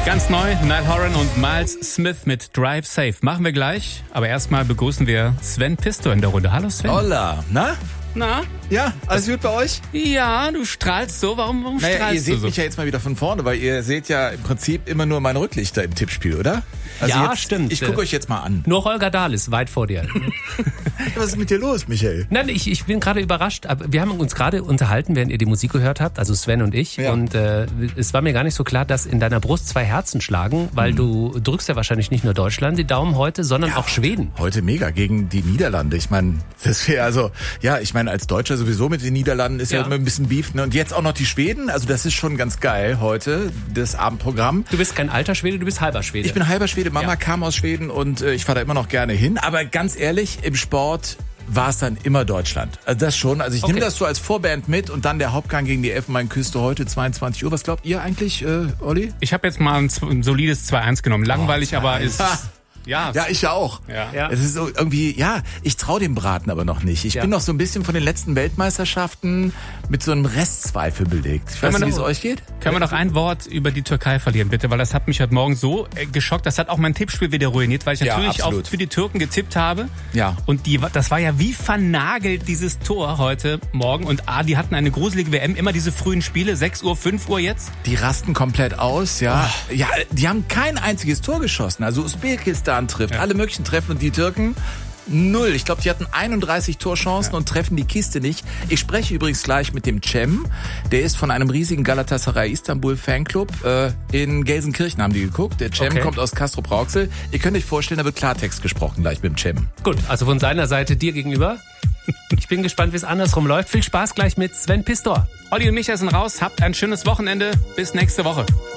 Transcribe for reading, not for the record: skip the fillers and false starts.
Ganz neu, Niall Horan und Miles Smith mit Drive Safe. Machen wir gleich, aber erstmal begrüßen wir Sven Pisto in der Runde. Hallo Sven. Hola, na? Ja, alles gut bei euch? Ja, du strahlst so. Warum strahlst du so? Ihr seht mich ja jetzt mal wieder von vorne, weil ihr seht ja im Prinzip immer nur meine Rücklichter im Tippspiel, oder? Also ja, jetzt, stimmt. Ich gucke euch jetzt mal an. Nur Holger Dahl ist weit vor dir. Was ist mit dir los, Michael? Nein, ich bin gerade überrascht. Wir haben uns gerade unterhalten, während ihr die Musik gehört habt, also Sven und ich. Ja. Und es war mir gar nicht so klar, dass in deiner Brust 2 Herzen schlagen, weil du drückst ja wahrscheinlich nicht nur Deutschland die Daumen heute, sondern auch Schweden. Heute mega gegen die Niederlande. Ich meine, das wäre also, ja, ich meine, als Deutscher sowieso mit den Niederlanden ist ja immer ein bisschen Beef, ne? Und jetzt auch noch die Schweden. Also das ist schon ganz geil heute, das Abendprogramm. Du bist kein alter Schwede, du bist halber Schwede. Ich bin halber Schwede. Mama kam aus Schweden und ich fahre da immer noch gerne hin. Aber ganz ehrlich, im Sport war es dann immer Deutschland. Also das schon. Also ich nehme das so als Vorband mit und dann der Hauptgang gegen die Elfenbeinküste heute 22 Uhr. Was glaubt ihr eigentlich, Olli? Ich habe jetzt mal ein solides 2-1 genommen. Langweilig, aber ist... Ja, ich ja auch. Ja. Es ist so irgendwie, ich traue dem Braten aber noch nicht. Ich bin noch so ein bisschen von den letzten Weltmeisterschaften mit so einem Restzweifel belegt. Ich weiß nicht, wie es euch geht. Können wir noch ein Wort über die Türkei verlieren, bitte? Weil das hat mich heute Morgen so geschockt. Das hat auch mein Tippspiel wieder ruiniert, weil ich natürlich auch für die Türken getippt habe. Ja. Und das war ja wie vernagelt, dieses Tor heute Morgen. Und die hatten eine gruselige WM. Immer diese frühen Spiele, 6 Uhr, 5 Uhr jetzt. Die rasten komplett aus, ja. Ja, die haben kein einziges Tor geschossen. Also Usbekistan trifft, alle möglichen treffen und die Türken 0. Ich glaube, die hatten 31 Torchancen und treffen die Kiste nicht. Ich spreche übrigens gleich mit dem Cem. Der ist von einem riesigen Galatasaray Istanbul Fanclub. In Gelsenkirchen haben die geguckt. Der Cem kommt aus Castrop-Rauxel. Ihr könnt euch vorstellen, da wird Klartext gesprochen gleich mit dem Cem. Gut, also von seiner Seite dir gegenüber. Ich bin gespannt, wie es andersrum läuft. Viel Spaß gleich mit Sven Pistor. Olli und Micha sind raus. Habt ein schönes Wochenende. Bis nächste Woche.